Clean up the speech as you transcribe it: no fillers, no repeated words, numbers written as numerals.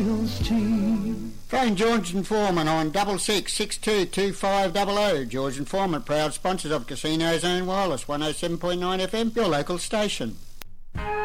Phone George and Foreman on 66622500. George and Foreman, proud sponsors of Casino Zone Wireless 107.9 FM, your local station.